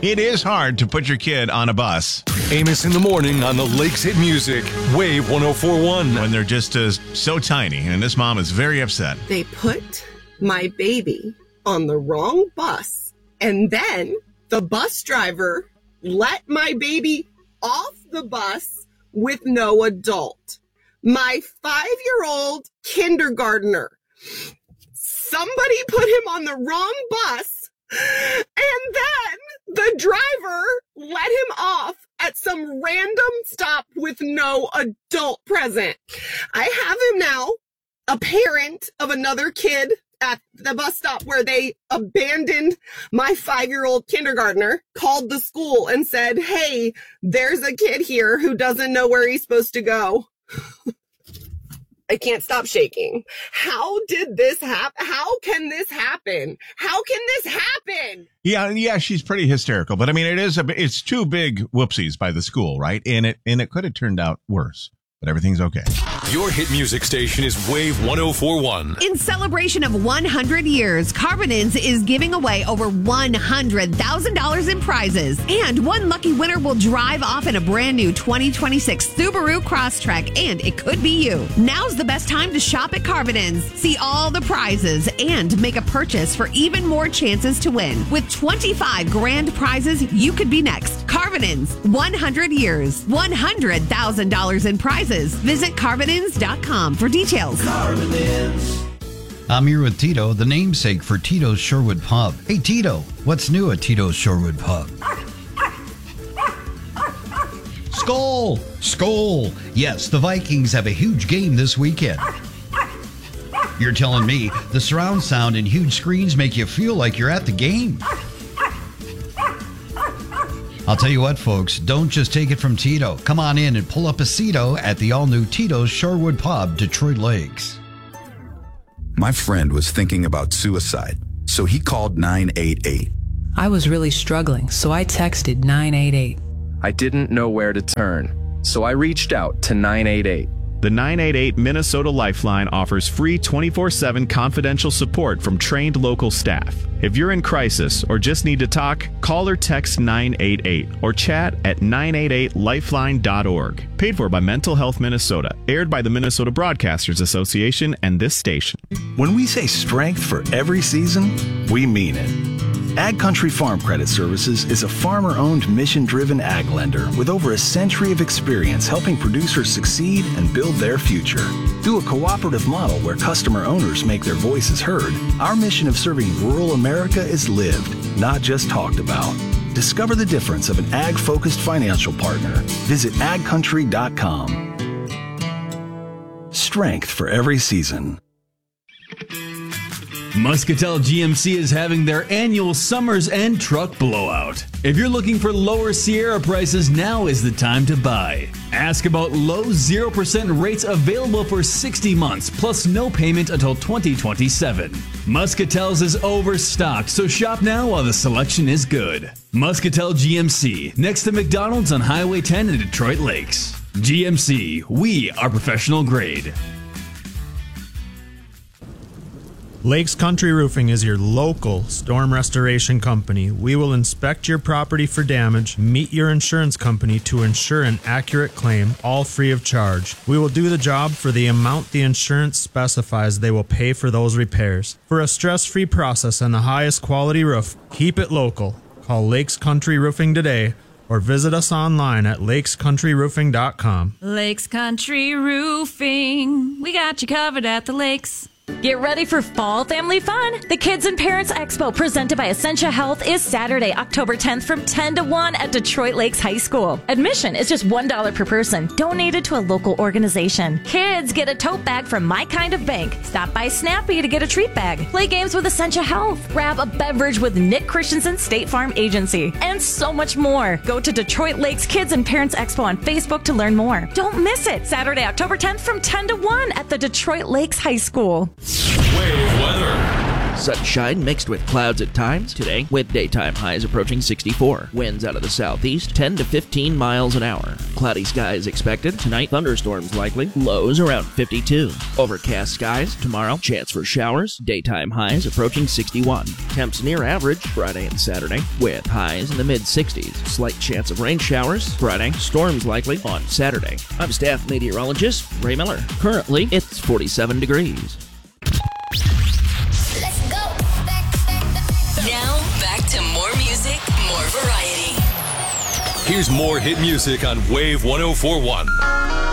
It is hard to put your kid on a bus. Amos in the morning on the Lakes Hit Music, Wave 104.1. When they're just so tiny, and this mom is very upset. They put my baby on the wrong bus, and then the bus driver let my baby off the bus with no adult. My 5-year-old kindergartner. Somebody put him on the wrong bus, and then the driver let him off at some random stop with no adult present. I have him now, a parent of another kid at the bus stop where they abandoned my 5-year-old kindergartner, called the school and said, hey, there's a kid here who doesn't know where he's supposed to go. I can't stop shaking. How did this happen? How can this happen? How can this happen? Yeah, she's pretty hysterical. But I mean, it's two big whoopsies by the school, right? And it could have turned out worse. But everything's okay. Your hit music station is Wave 104.1. In celebration of 100 years, Carvin's is giving away over $100,000 in prizes. And one lucky winner will drive off in a brand new 2026 Subaru Crosstrek, and it could be you. Now's the best time to shop at Carvin's. See all the prizes and make a purchase for even more chances to win. With 25 grand prizes, you could be next. Carvin's, 100 years, $100,000 in prizes. Visit carvinins.com for details. I'm here with Tito, the namesake for Tito's Shorewood Pub. Hey, Tito, what's new at Tito's Shorewood Pub? Skol! Skol! Yes, the Vikings have a huge game this weekend. You're telling me the surround sound and huge screens make you feel like you're at the game? I'll tell you what, folks, don't just take it from Tito. Come on in and pull up a Cito at the all-new Tito's Shorewood Pub, Detroit Lakes. My friend was thinking about suicide, so he called 988. I was really struggling, so I texted 988. I didn't know where to turn, so I reached out to 988. The 988 Minnesota Lifeline offers free 24/7 confidential support from trained local staff. If you're in crisis or just need to talk, call or text 988 or chat at 988lifeline.org. Paid for by Mental Health Minnesota. Aired by the Minnesota Broadcasters Association and this station. When we say strength for every season, we mean it. Ag Country Farm Credit Services is a farmer-owned, mission-driven ag lender with over a century of experience helping producers succeed and build their future. Through a cooperative model where customer owners make their voices heard, our mission of serving rural America is lived, not just talked about. Discover the difference of an ag-focused financial partner. Visit agcountry.com. Strength for every season. Muscatel GMC is having their annual Summer's End Truck Blowout. If you're looking for lower Sierra prices, now is the time to buy. Ask about low 0% rates available for 60 months, plus no payment until 2027. Muscatel's is overstocked, so shop now while the selection is good. Muscatel GMC, next to McDonald's on Highway 10 in Detroit Lakes. GMC, we are professional grade. Lakes Country Roofing is your local storm restoration company. We will inspect your property for damage, meet your insurance company to ensure an accurate claim, all free of charge. We will do the job for the amount the insurance specifies they will pay for those repairs. For a stress-free process and the highest quality roof, keep it local. Call Lakes Country Roofing today or visit us online at lakescountryroofing.com. Lakes Country Roofing. We got you covered at the lakes. Get ready for fall family fun. The Kids and Parents Expo presented by Essentia Health is Saturday, October 10th from 10 to 1 at Detroit Lakes High School. Admission is just $1 per person, donated to a local organization. Kids get a tote bag from My Kind of Bank. Stop by Snappy to get a treat bag. Play games with Essentia Health. Grab a beverage with Nick Christensen State Farm Agency. And so much more. Go to Detroit Lakes Kids and Parents Expo on Facebook to learn more. Don't miss it. Saturday, October 10th from 10 to 1 at the Detroit Lakes High School. Wave weather. Sunshine mixed with clouds at times today, with daytime highs approaching 64. Winds out of the southeast, 10 to 15 miles an hour. Cloudy skies expected. Tonight, thunderstorms likely. Lows around 52. Overcast skies. Tomorrow, chance for showers. Daytime highs approaching 61. Temps near average Friday and Saturday, with highs in the mid-60s. Slight chance of rain showers Friday. Storms likely on Saturday. I'm staff meteorologist Ray Miller. Currently, it's 47 degrees. Now, back to more music, more variety. Here's more hit music on Wave 104.1.